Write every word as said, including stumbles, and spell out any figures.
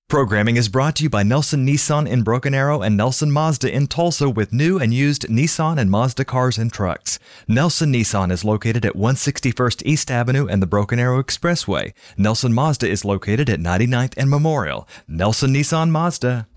Programming is brought to you by Nelson Nissan in Broken Arrow and Nelson Mazda in Tulsa with new and used Nissan and Mazda cars and trucks. Nelson Nissan is located at one sixty-first East Avenue and the Broken Arrow Expressway. Nelson Mazda is located at ninety-ninth and Memorial. Nelson Nissan Mazda.